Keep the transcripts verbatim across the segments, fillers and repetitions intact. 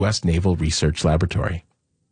U S Naval Research Laboratory.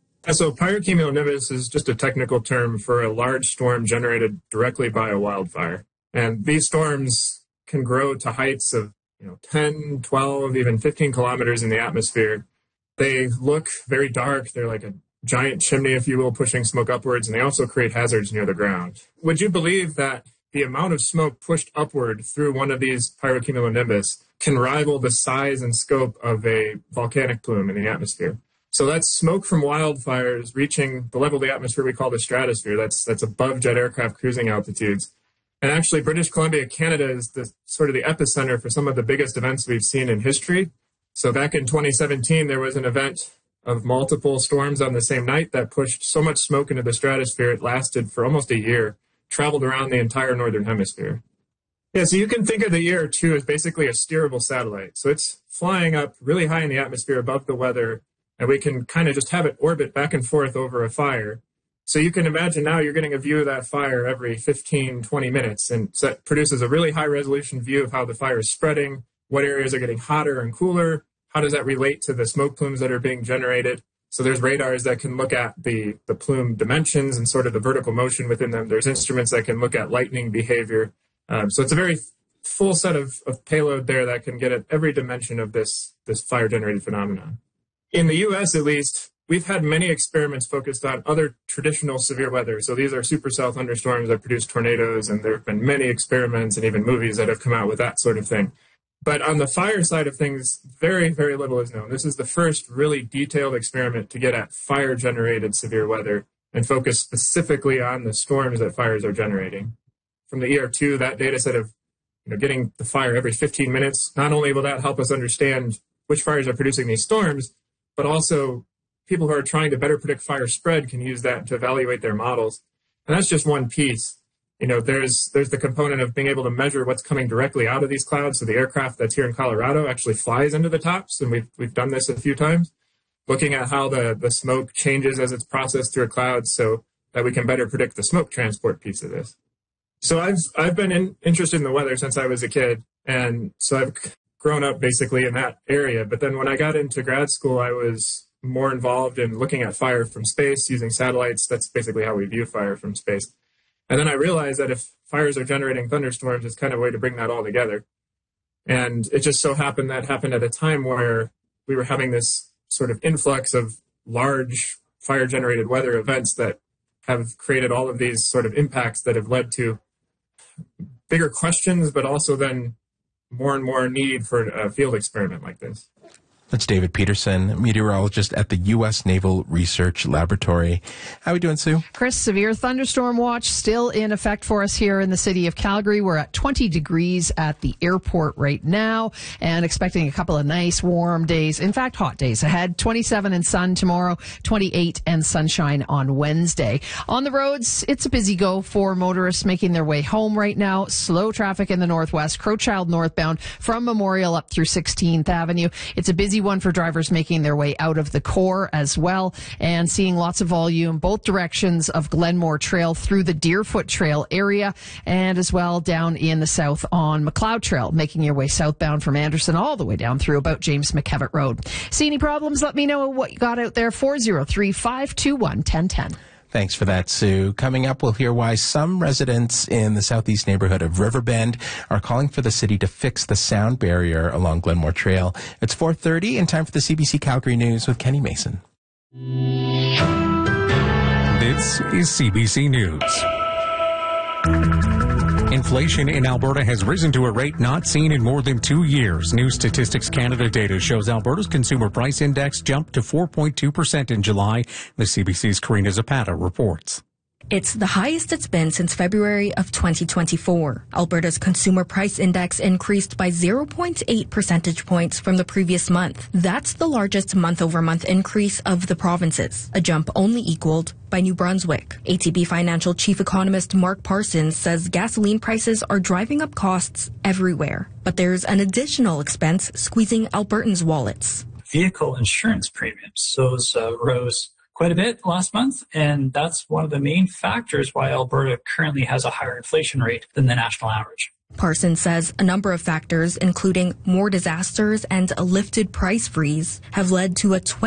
So pyrocumulonimbus is just a technical term for a large storm generated directly by a wildfire. And these storms can grow to heights of you know, ten, twelve, even fifteen kilometers in the atmosphere. They look very dark. They're like a giant chimney, if you will, pushing smoke upwards, and they also create hazards near the ground. Would you believe that the amount of smoke pushed upward through one of these pyrocumulonimbus can rival the size and scope of a volcanic plume in the atmosphere? So that's smoke from wildfires reaching the level of the atmosphere we call the stratosphere. That's that's above jet aircraft cruising altitudes. And actually, British Columbia, Canada is the sort of the epicenter for some of the biggest events we've seen in history. So back in twenty seventeen, there was an event of multiple storms on the same night that pushed so much smoke into the stratosphere, it lasted for almost a year, traveled around the entire northern hemisphere. Yeah, so you can think of the E R two as basically a steerable satellite. So it's flying up really high in the atmosphere above the weather, and we can kind of just have it orbit back and forth over a fire. So you can imagine now you're getting a view of that fire every fifteen, twenty minutes, and so that produces a really high-resolution view of how the fire is spreading, what areas are getting hotter and cooler, how does that relate to the smoke plumes that are being generated. So there's radars that can look at the, the plume dimensions and sort of the vertical motion within them. There's instruments that can look at lightning behavior. Um, so it's a very full set of, of payload there that can get at every dimension of this, this fire-generated phenomenon. In the U S, at least, we've had many experiments focused on other traditional severe weather. So these are supercell thunderstorms that produce tornadoes, and there have been many experiments and even movies that have come out with that sort of thing. But on the fire side of things, very, very little is known. This is the first really detailed experiment to get at fire-generated severe weather and focus specifically on the storms that fires are generating. From the E R two, that data set of you know, getting the fire every fifteen minutes, not only will that help us understand which fires are producing these storms, but also people who are trying to better predict fire spread can use that to evaluate their models. And that's just one piece. You know, there's there's the component of being able to measure what's coming directly out of these clouds. So the aircraft that's here in Colorado actually flies into the tops, and we've we've done this a few times, looking at how the, the smoke changes as it's processed through a cloud so that we can better predict the smoke transport piece of this. So I've I've been in, interested in the weather since I was a kid, and so I've grown up basically in that area. But then when I got into grad school, I was more involved in looking at fire from space using satellites. That's basically how we view fire from space. And then I realized that if fires are generating thunderstorms, it's kind of a way to bring that all together. And it just so happened that happened at a time where we were having this sort of influx of large fire-generated weather events that have created all of these sort of impacts that have led to bigger questions, but also then more and more need for a field experiment like this. That's David Peterson, meteorologist at the U S Naval Research Laboratory. How are we doing, Sue? Chris, severe thunderstorm watch still in effect for us here in the city of Calgary. We're at twenty degrees at the airport right now and expecting a couple of nice warm days. In fact, hot days ahead. twenty-seven and sun tomorrow, twenty-eight and sunshine on Wednesday. On the roads, it's a busy go for motorists making their way home right now. Slow traffic in the northwest, Crowchild northbound from Memorial up through sixteenth Avenue. It's a busy one for drivers making their way out of the core as well, and seeing lots of volume both directions of Glenmore Trail through the Deerfoot Trail area, and as well down in the south on McLeod Trail, making your way southbound from Anderson all the way down through about James McKevitt Road. See any problems? Let me know what you got out there. four oh three, five two one, one oh one oh. Thanks for that, Sue. Coming up, we'll hear why some residents in the southeast neighborhood of Riverbend are calling for the city to fix the sound barrier along Glenmore Trail. It's four thirty and time for the C B C Calgary News with Kenny Mason. This is C B C News. Inflation in Alberta has risen to a rate not seen in more than two years. New Statistics Canada data shows Alberta's consumer price index jumped to four point two percent in July. The C B C's Karina Zapata reports. It's the highest it's been since February of twenty twenty-four. Alberta's consumer price index increased by zero point eight percentage points from the previous month. That's the largest month-over-month increase of the provinces, a jump only equaled by New Brunswick. A T B Financial Chief Economist Mark Parsons says gasoline prices are driving up costs everywhere, but there's an additional expense squeezing Albertans' wallets. Vehicle insurance premiums, those uh, rose quite a bit last month, and that's one of the main factors why Alberta currently has a higher inflation rate than the national average. Parsons says a number of factors, including more disasters and a lifted price freeze, have led to a twenty